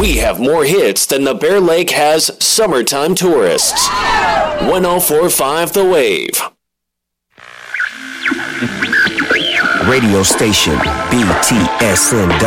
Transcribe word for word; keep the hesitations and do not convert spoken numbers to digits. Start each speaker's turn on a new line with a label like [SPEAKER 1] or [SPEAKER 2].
[SPEAKER 1] We have more hits than the Bear Lake has summertime tourists. one oh four point five The Wave.
[SPEAKER 2] Radio station B T S N W.